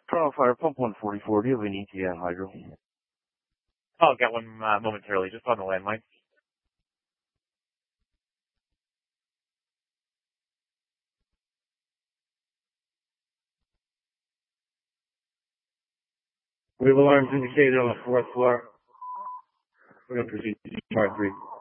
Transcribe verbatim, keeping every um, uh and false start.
Colonel Fire, pump one forty-four. Do you have an E T A on hydro? I'll get one uh, momentarily, just on the landline. We have alarms indicated on the fourth floor. We're going to proceed to part three.